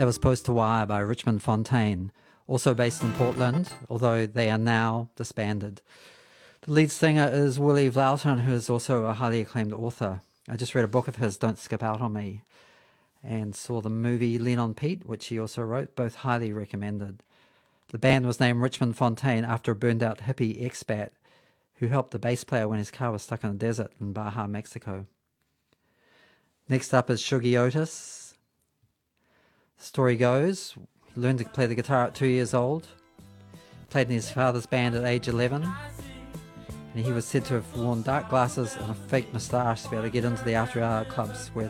That was Post to Wire by Richmond Fontaine, also based in Portland, although they are now disbanded. The lead singer is Willie Vlautin, who is also a highly acclaimed author. I just read a book of his, Don't Skip Out on Me, and saw the movie Lean on Pete, which he also wrote, both highly recommended. The band was named Richmond Fontaine after a burned out hippie expat who helped the bass player when his car was stuck in the desert in Baja, Mexico. Next up is Shuggie Otis. The story goes, he learned to play the guitar at 2 years old, played in his father's band at age 11, and he was said to have worn dark glasses and a fake moustache to be able to get into the after-hour clubs where